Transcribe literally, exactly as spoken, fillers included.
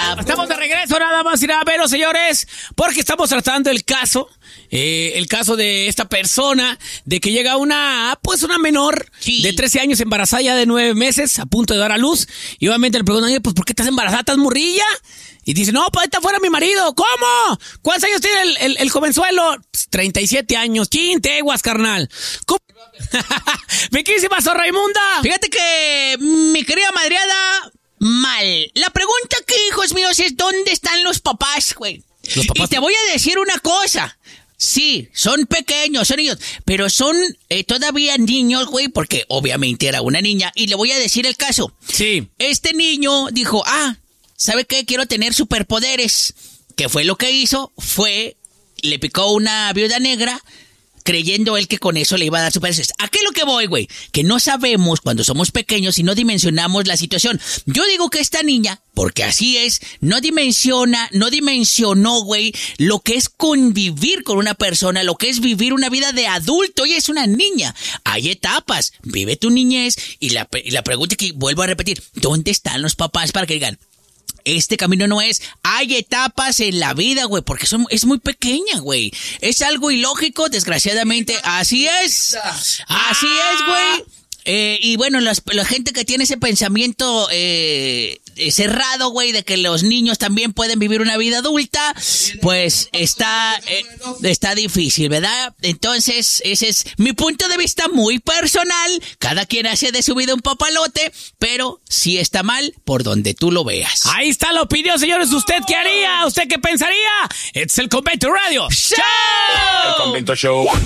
WhatsApp. Estamos de regreso, nada más y nada menos, señores, porque estamos tratando el caso, eh, el caso de esta persona, de que llega una, pues una menor Sí. de trece años, embarazada ya de nueve meses, a punto de dar a luz, y obviamente le preguntan, oye, pues ¿por qué estás embarazada? ¿Estás morrilla? Y dice, no, pues ahí está fuera mi marido. ¿Cómo? ¿Cuántos años tiene el, el, el jovenzuelo? treinta y siete años. ¡Chin, teguas, carnal! ¿Cómo? Mi querísima zorra inmunda. Fíjate que, mi querida madreada, mal. La pregunta que, hijos míos, es ¿dónde están los papás, güey? Los papás. Y te voy a decir una cosa. Sí, son pequeños, son niños, pero son eh, todavía niños, güey, porque obviamente era una niña. Y le voy a decir el caso. Sí. Este niño dijo, ah, ¿sabe qué? Quiero tener superpoderes. ¿Qué fue lo que hizo? Fue, le picó una viuda negra, creyendo él que con eso le iba a dar superpoderes. ¿A qué es lo que voy, güey? Que no sabemos cuando somos pequeños y no dimensionamos la situación. Yo digo que esta niña, porque así es, no dimensiona, no dimensionó, güey, lo que es convivir con una persona, lo que es vivir una vida de adulto. Ella es una niña. Hay etapas. Vive tu niñez y la, y la pregunta que vuelvo a repetir, ¿dónde están los papás para que digan, este camino no es? Hay etapas en la vida, güey, porque son, es muy pequeña, güey. Es algo ilógico, desgraciadamente. Así es. Así es, güey. Eh, y bueno, las- la gente que tiene ese pensamiento eh, eh, cerrado, güey, de que los niños también pueden vivir una vida adulta, pues está, eh, está difícil, ¿verdad? Entonces, ese es mi punto de vista muy personal. Cada quien hace de su vida un papalote, pero sí está mal por donde tú lo veas. Ahí está la opinión, señores. ¿Usted qué haría? ¿Usted qué pensaría? Es el Convento Radio Show. El Convento Show.